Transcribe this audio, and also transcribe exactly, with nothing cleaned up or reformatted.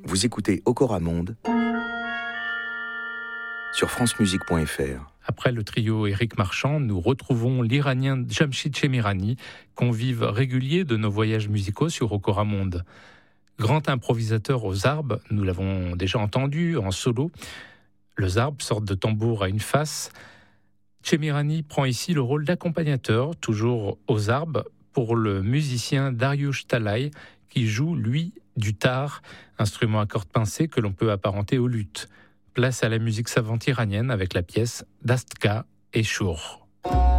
Vous écoutez Okora Monde sur francemusique point f r. Après le trio Éric Marchand, nous retrouvons l'Iranien Jamshid Chemirani, convive régulier de nos voyages musicaux sur Okora Monde. Grand improvisateur aux zarbes, nous l'avons déjà entendu en solo. Le zarb, sorte de tambour à une face. Chemirani prend ici le rôle d'accompagnateur, toujours aux zarbes, pour le musicien Dariush Talay, qui joue, lui, du tar, instrument à cordes pincées que l'on peut apparenter au luth. Place à la musique savante iranienne avec la pièce Dastka et Shur.